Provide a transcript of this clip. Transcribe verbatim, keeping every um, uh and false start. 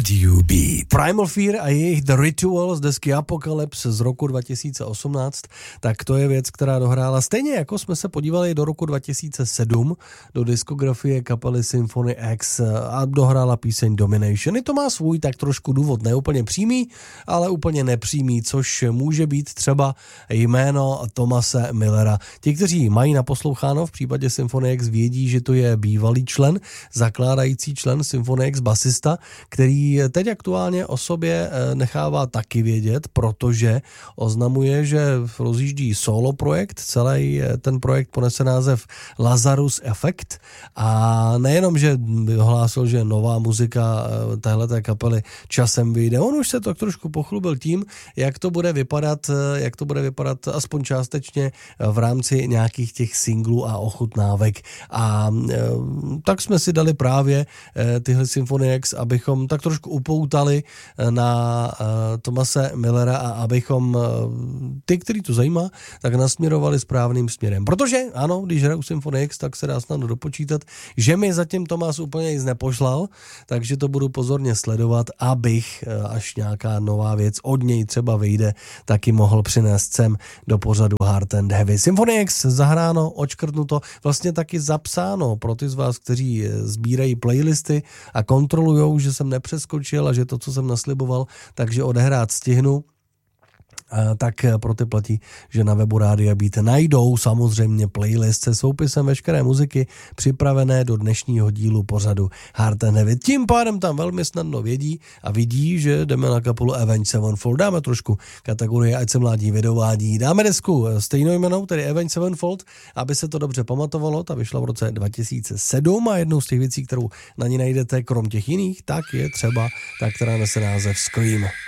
Radio Beat. Primal Fear a jejich The Ritual z desky Apocalypse z roku dva tisíce osmnáct, tak to je věc, která dohrála stejně jako jsme se podívali do roku dva tisíce sedm do diskografie kapely Symphony X a dohrála píseň Domination. I to má svůj tak trošku důvod, ne úplně přímý, ale úplně nepřímý, což může být třeba jméno Thomase Millera. Ti, kteří mají naposloucháno v případě Symphony X, vědí, že to je bývalý člen, zakládající člen Symphony X, basista, který teď aktuálně o sobě nechává taky vědět, protože oznamuje, že rozjíždí solo projekt, celý ten projekt ponese název Lazarus Effect a nejenom, že ohlásil, že nová muzika téhleté kapely časem vyjde, on už se tak trošku pochlubil tím, jak to bude vypadat, jak to bude vypadat aspoň částečně v rámci nějakých těch singlů a ochutnávek. A tak jsme si dali právě tyhle Symphony X, abychom tak trošku upoutali na Thomase Millera a abychom ty, který to zajímá, tak nasměrovali správným směrem. Protože ano, když hraju Symphony X, tak se dá snadno dopočítat, že mi zatím Thomas úplně nic nepošlal, takže to budu pozorně sledovat, abych, až nějaká nová věc od něj třeba vyjde, taky mohl přinést sem do pořadu Hard and Heavy. Symphony X zahráno, očkrtnuto, vlastně taky zapsáno pro ty z vás, kteří sbírají playlisty a kontrolujou, že jsem nepřeskočil a že to, co jsem nasliboval, takže odehrát stihnu. Tak pro ty platí, že na webu Rádia Beat najdou samozřejmě playlist se soupisem veškeré muziky připravené do dnešního dílu pořadu Hard and Heavy. Tím pádem tam velmi snadno vědí a vidí, že jdeme na kapelu Avenged Sevenfold. Dáme trošku kategorie Ať se mládí vydovádí. Dáme desku stejnojmennou, tedy Avenged Sevenfold, aby se to dobře pamatovalo. Ta vyšla v roce dva tisíce sedm a jednou z těch věcí, kterou na ní najdete, krom těch jiných, tak je třeba ta, která nese název Scream.